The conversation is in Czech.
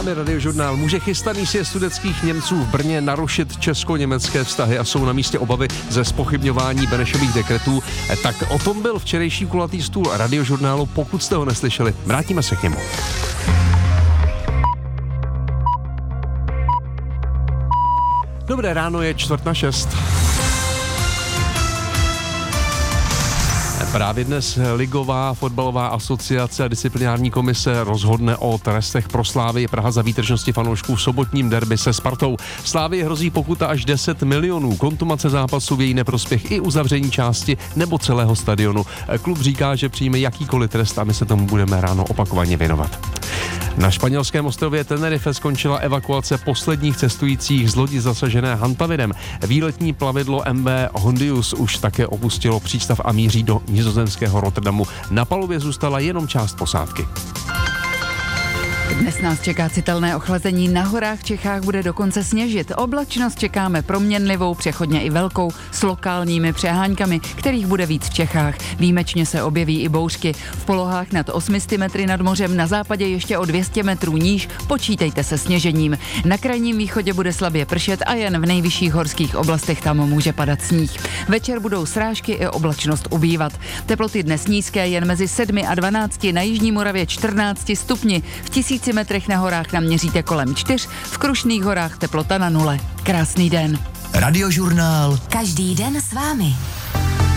vámi Radiožurnál. Může chystaný sjezd sudetských Němců v Brně narušit česko-německé vztahy a jsou na místě obavy ze zpochybňování Benešových dekretů. Tak o tom byl včerejší kulatý stůl Radiožurnálu, pokud jste ho neslyšeli. Vrátíme se k němu. Dobré ráno, je 5:45. Právě dnes Ligová fotbalová asociace a disciplinární komise rozhodne o trestech pro Slávii Praha za výtržnosti fanoušků v sobotním derby se Spartou. Slávii hrozí pokuta až 10 milionů, kontumace zápasu v její neprospěch i uzavření části nebo celého stadionu. Klub říká, že přijme jakýkoliv trest a my se tomu budeme ráno opakovaně věnovat. Na španělském ostrově Tenerife skončila evakuace posledních cestujících z lodi zasažené hantavirem. Výletní plavidlo MV Hondius už také opustilo přístav a míří do nizozemského Rotterdamu. Na palubě zůstala jenom část posádky. Dnes nás čeká citelné ochlazení, na horách v Čechách bude dokonce sněžit. Oblačnost čekáme proměnlivou, přechodně i velkou, s lokálními přeháňkami, kterých bude víc v Čechách. Výjimečně se objeví i bouřky. V polohách nad 800 metry nad mořem, na západě ještě o 200 metrů níž, počítejte se sněžením. Na krajním východě bude slabě pršet a jen v nejvyšších horských oblastech tam může padat sníh. Večer budou srážky i oblačnost ubývat. Teploty dnes nízké, jen mezi 7 a 12, na jižní Moravě 14 stupni. V 1000 metrech na horách naměříte kolem 4, v Krušných horách teplota na 0. Krásný den. Radiožurnál. Každý den s vámi.